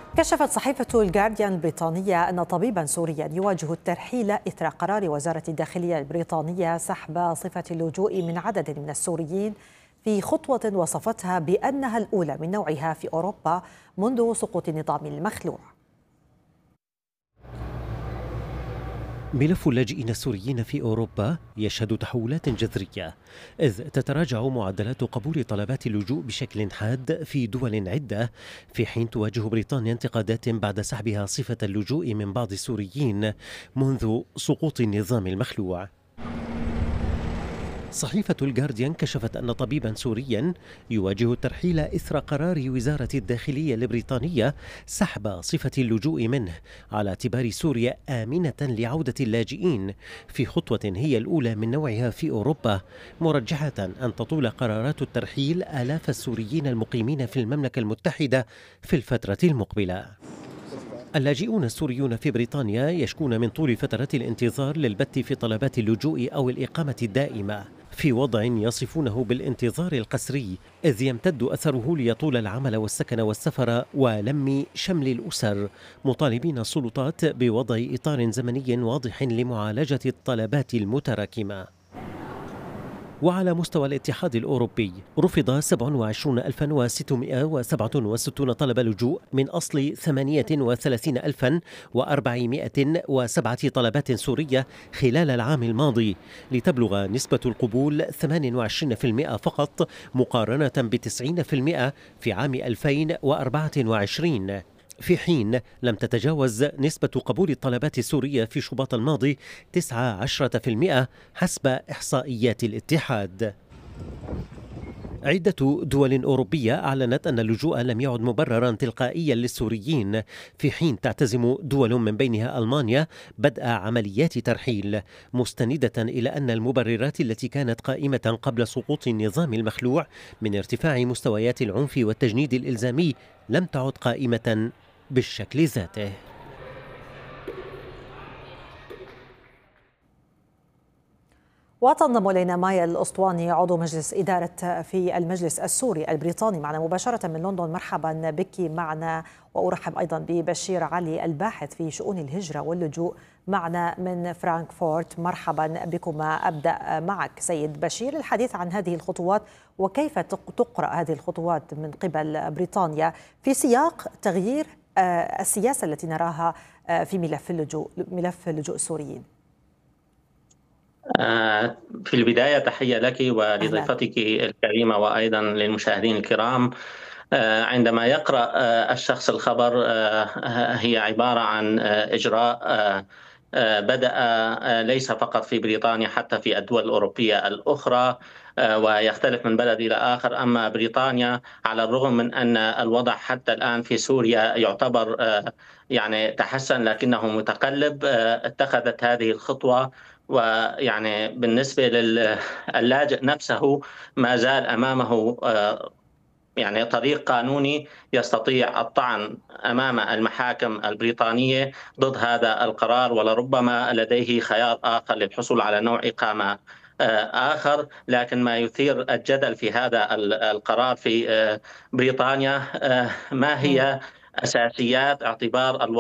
كشفت صحيفة الجارديان البريطانية أن طبيبا سوريا يواجه الترحيل إثر قرار وزارة الداخلية البريطانية سحب صفة اللجوء من عدد من السوريين في خطوة وصفتها بأنها الأولى من نوعها في أوروبا منذ سقوط النظام المخلوع. ملف اللاجئين السوريين في أوروبا يشهد تحولات جذرية، إذ تتراجع معدلات قبول طلبات اللجوء بشكل حاد في دول عدة، في حين تواجه بريطانيا انتقادات بعد سحبها صفة اللجوء من بعض السوريين منذ سقوط النظام المخلوع. صحيفة الجارديان كشفت أن طبيبا سوريا يواجه الترحيل إثر قرار وزارة الداخلية البريطانية سحب صفة اللجوء منه على اعتبار سوريا آمنة لعودة اللاجئين، في خطوة هي الأولى من نوعها في أوروبا، مرجحة أن تطول قرارات الترحيل آلاف السوريين المقيمين في المملكة المتحدة في الفترة المقبلة. اللاجئون السوريون في بريطانيا يشكون من طول فترات الانتظار للبت في طلبات اللجوء أو الإقامة الدائمة، في وضع يصفونه بالانتظار القسري، إذ يمتد أثره ليطول العمل والسكن والسفر ولم شمل الأسر، مطالبين السلطات بوضع إطار زمني واضح لمعالجة الطلبات المتراكمة. وعلى مستوى الاتحاد الأوروبي رفض 27667 طلب لجوء من أصل 38407 طلبات سورية خلال العام الماضي، لتبلغ نسبة القبول 28% فقط مقارنة ب90% في عام 2024، في حين لم تتجاوز نسبة قبول الطلبات السورية في شباط الماضي 19% حسب إحصائيات الاتحاد. عدة دول أوروبية أعلنت أن اللجوء لم يعد مبررا تلقائيا للسوريين، في حين تعتزم دول من بينها ألمانيا بدء عمليات ترحيل، مستندة إلى أن المبررات التي كانت قائمة قبل سقوط النظام المخلوع من ارتفاع مستويات العنف والتجنيد الإلزامي لم تعد قائمة بالشكل ذاته. وتنضم إلينا مايا الأسطواني عضو مجلس إدارة في المجلس السوري البريطاني معنا مباشرة من لندن. مرحبا بك معنا، وأرحب أيضا ببشير علي الباحث في شؤون الهجرة واللجوء معنا من فرانكفورت. مرحبا بكما. أبدأ معك سيد بشير الحديث عن هذه الخطوات وكيف تقرأ هذه الخطوات من قبل بريطانيا في سياق تغيير السياسة التي نراها في ملف اللجوء السوريين. في البداية تحية لك ولضيفتك الكريمة وأيضا للمشاهدين الكرام. عندما يقرأ الشخص الخبر هي عبارة عن إجراء بدأ ليس فقط في بريطانيا، حتى في الدول الأوروبية الأخرى، ويختلف من بلد إلى آخر. أما بريطانيا على الرغم من أن الوضع حتى الآن في سوريا يعتبر يعني تحسن لكنه متقلب، اتخذت هذه الخطوة. ويعني بالنسبة للاجئ نفسه ما زال أمامه يعني طريق قانوني يستطيع الطعن أمام المحاكم البريطانية ضد هذا القرار، ولربما لديه خيار آخر للحصول على نوع إقامة آخر. لكن ما يثير الجدل في هذا القرار في بريطانيا ما هي أساسيات اعتبار